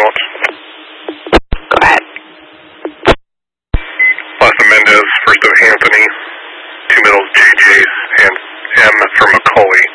ambulance. Go ahead. Last of Mendez, first of Anthony, 2 middles JJ's, and M for McCauley.